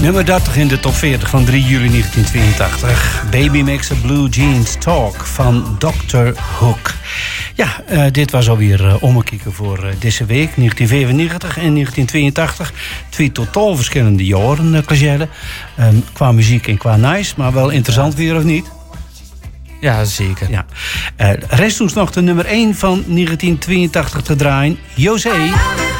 Nummer 30 in de top 40 van 3 juli 1982. Baby Makes a Blue Jeans Talk van Dr. Hook. Ja, dit was alweer omgekieken voor deze week. 1995 en 1982. 2 totaal verschillende jaren, Clagelle. Qua muziek en qua nice, maar wel interessant weer of niet? Ja, zeker. Ja. Rest ons nog de nummer 1 van 1982 te draaien. José.